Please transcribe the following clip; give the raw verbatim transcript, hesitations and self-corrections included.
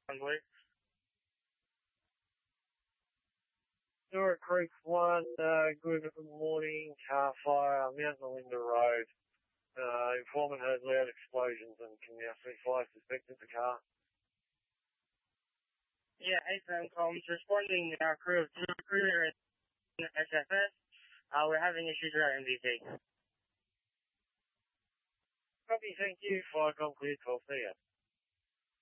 please. Newark Creek one, uh, good morning, car fire, Mount Melinda Road. Uh, informant heard loud explosions and can now see fire suspected the car. Yeah, A S M comms responding, our crew of two crew here in S F S. Uh, we're having issues with our M V T. Copy, thank you, fire com clear, twelve, see ya.